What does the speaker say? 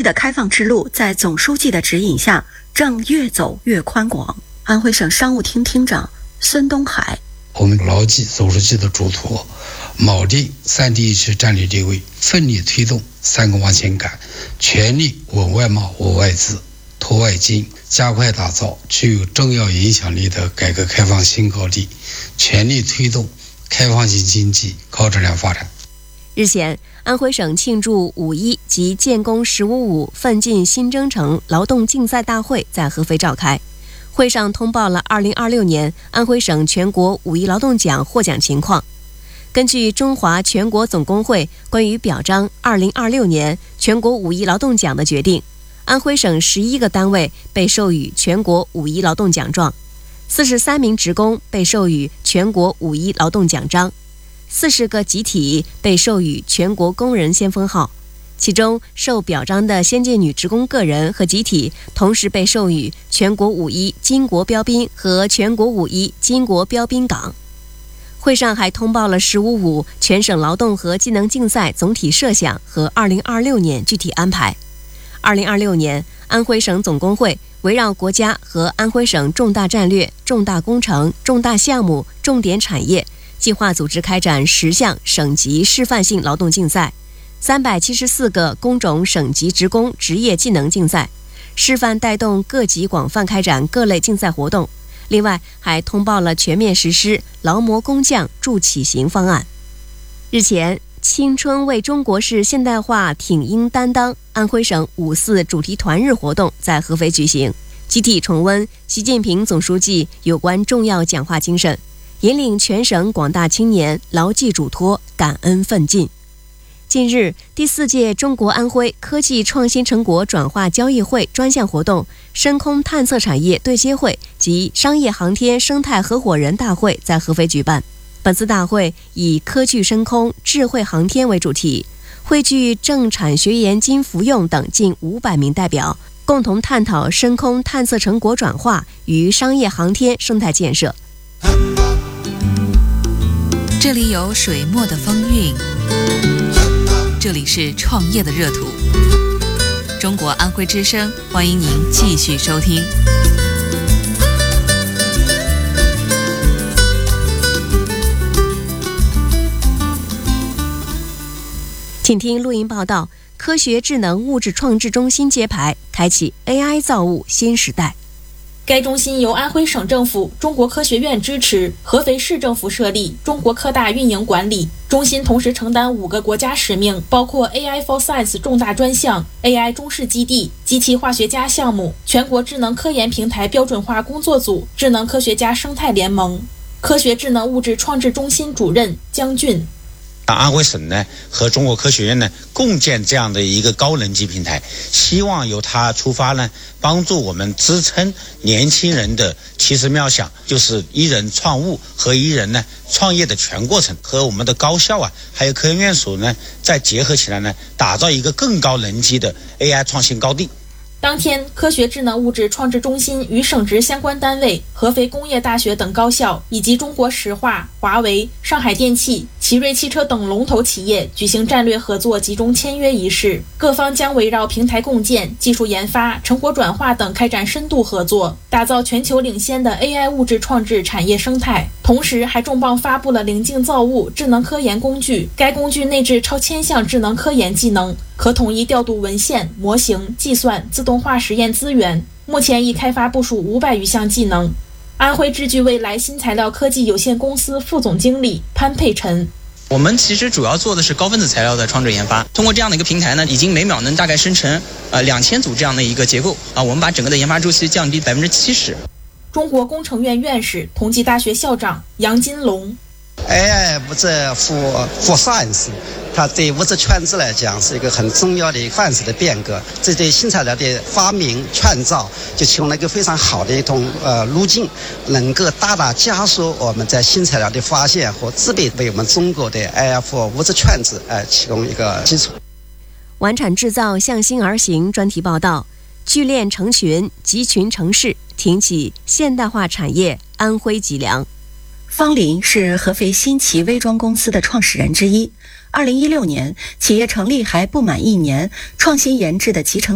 的开放之路在总书记的指引下正越走越宽广。安徽省商务厅厅长孙东海： 我们牢记总书记的嘱托，铆定3地一区战略定位，奋力推动3个往前赶，全力稳外贸、稳外资、拓外经，加快打造具有重要影响力的改革开放新高地，全力推动开放型经济高质量发展。 日前，安徽省庆祝5·1及建功10·55奋进新征程劳动竞赛大会在合肥召开。会上通报了2026年安徽省全国5·1劳动奖获奖情况。根据中华全国总工会关于表彰2026年全国5·1劳动奖的决定，安徽省11个单位被授予全国5·1劳动奖状，43名职工被授予全国5·1劳动奖章，40个集体被授予全国工人先锋号。其中受表彰的先进女职工个人和集体同时被授予全国5·1巾帼标兵和全国5·1巾帼标兵岗。会上还通报了10·55全省劳动和技能竞赛总体设想和2026年具体安排。2026年，安徽省总工会围绕国家和安徽省重大战略、重大工程、重大项目、重点产业，计划组织开展10项省级示范性劳动竞赛，374个工种省级职工职业技能竞赛，示范带动各级广泛开展各类竞赛活动。另外，还通报了全面实施劳模工匠助企行方案。日前，青春为中国式现代化挺膺担当安徽省5·4主题团日活动在合肥举行，集体重温习近平总书记有关重要讲话精神，引领全省广大青年牢记嘱托，感恩奋进。近日，第4届中国安徽科技创新成果转化交易会专项活动深空探测产业对接会及商业航天生态合伙人大会在合肥举办。本次大会以科技深空、智慧航天为主题，汇聚政产学研经服用等近500名代表，共同探讨深空探测成果转化与商业航天生态建设。 这里有水墨的风韵，这里是创业的热土。中国安徽之声，欢迎您继续收听。 请听录音报道：科学智能物质创制中心揭牌，开启 AI 造物新时代。 该中心由安徽省政府、中国科学院支持，合肥市政府设立，中国科大运营管理。中心同时承担5个国家使命，包括 AI for Science 重大专项、AI 中试基地、机器化学家项目、全国智能科研平台标准化工作组、智能科学家生态联盟。科学智能物质创制中心主任姜俊。 安徽省呢和中国科学院呢共建这样的一个高能级平台，希望由它出发呢，帮助我们支撑年轻人的其实妙想，就是一人创物和一人呢创业的全过程，和我们的高校还有科研院所呢再结合起来呢，打造一个更高能级的 AI 创新高地。 当天，科学智能物质创制中心与省直相关单位、合肥工业大学等高校以及中国石化、华为、上海电气、奇瑞汽车等龙头企业举行战略合作集中签约仪式。各方将围绕平台共建、技术研发、成果转化等开展深度合作，打造全球领先的 AI 物质创制产业生态。同时，还重磅发布了棱镜造物智能科研工具，该工具内置超1000项智能科研技能，可统一调度文献、模型、计算、自动化实验资源，目前已开发部署500余项技能。安徽智聚未来新材料科技有限公司副总经理潘佩晨。 我们其实主要做的是高分子材料的创制研发，通过这样的一个平台呢，已经每秒能大概生成2000组这样的一个结构我们把整个的研发周期降低70%。 中国工程院院士、同济大学校长杨金龙。 AI 物质 for science， 它对物质圈子来讲是一个很重要的范式的变革，这对新材料的发明创造就提供了一个非常好的一种路径，能够大大加速我们在新材料的发现和制备，为我们中国的 AI for 物质圈子提供一个基础。 完产制造向心而行专题报道：聚链成群，集群成市，挺起现代化产业安徽脊梁。 方林是合肥新奇微装公司的创始人之一。2016年，企业成立还不满1年，创新研制的集成